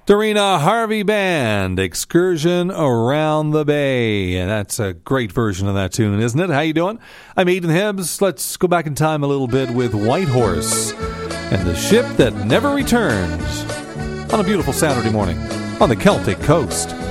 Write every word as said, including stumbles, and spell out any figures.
Darina Harvey Band, Excursion Around the Bay. And that's a great version of that tune, isn't it? How you doing? I'm Aidan Hibbs. Let's go back in time a little bit with White Horse and the Ship That Never Returns on a beautiful Saturday morning on the Celtic Coast.